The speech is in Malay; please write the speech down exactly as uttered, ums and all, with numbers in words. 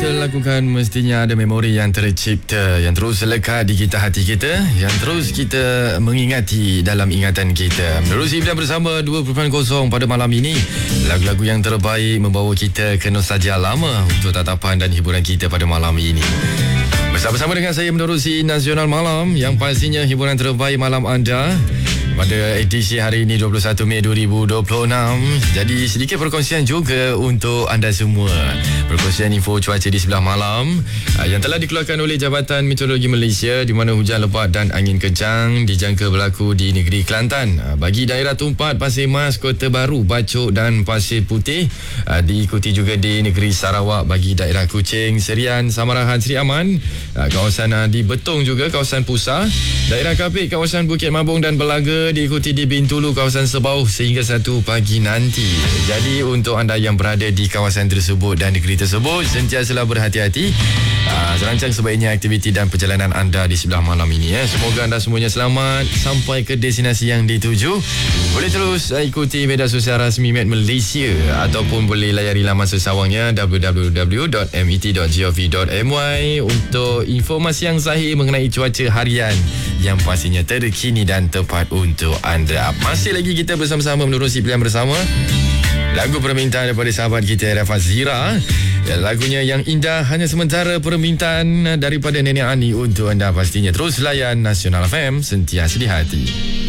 kita lakukan mestinya ada memori yang tercipta, yang terus lekat di kita hati kita, yang terus kita mengingati dalam ingatan kita. Menerusi pilihan bersama dua perpuluhan kosong pada malam ini, lagu-lagu yang terbaik membawa kita ke nostalgia lama untuk tatapan dan hiburan kita pada malam ini. Bersama-sama dengan saya menerusi Nasional Malam, yang pastinya hiburan terbaik malam anda pada edisi hari ini dua puluh satu Mei dua ribu dua puluh enam. Jadi sedikit perkongsian juga untuk anda semua. Perkongsian info cuaca di sebelah malam yang telah dikeluarkan oleh Jabatan Meteorologi Malaysia, di mana hujan lebat dan angin kencang dijangka berlaku di negeri Kelantan. Bagi daerah Tumpat, Pasir Mas, Kota Baru, Bacok dan Pasir Putih, diikuti juga di negeri Sarawak bagi daerah Kuching, Serian, Samarahan, Seri Aman, kawasan di Betong juga, kawasan Pusa, daerah Kapit, kawasan Bukit Mabung dan Belaga, diikuti di Bintulu, kawasan Sebauh sehingga satu pagi nanti. Jadi untuk anda yang berada di kawasan tersebut dan negeri tersebut, sentiasalah berhati-hati. Aa, serancang sebaiknya aktiviti dan perjalanan anda di sebelah malam ini. Eh. Semoga anda semuanya selamat sampai ke destinasi yang dituju. Boleh terus uh, ikuti media sosial rasmi Met Malaysia ataupun boleh layari laman sesawangnya w w w dot met dot gov dot my untuk informasi yang sahih mengenai cuaca harian yang pastinya terkini dan tepat untuk anda. Masih lagi kita bersama-sama menerusi pilihan bersama lagu permintaan daripada sahabat kita Rafa Zira. Ya, lagunya yang indah hanya sementara, permintaan daripada Nenek Ani untuk anda pastinya. Terus layan Nasional F M, sentiasa di hati.